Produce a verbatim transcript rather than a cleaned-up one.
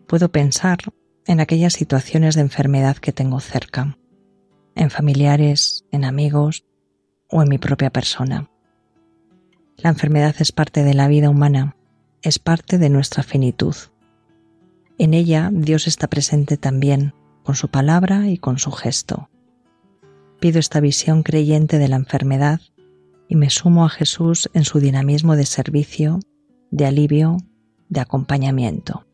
puedo pensar en aquellas situaciones de enfermedad que tengo cerca, en familiares, en amigos o en mi propia persona. La enfermedad es parte de la vida humana, es parte de nuestra finitud. En ella Dios está presente también, con su palabra y con su gesto. Pido esta visión creyente de la enfermedad y me sumo a Jesús en su dinamismo de servicio, de alivio, de acompañamiento.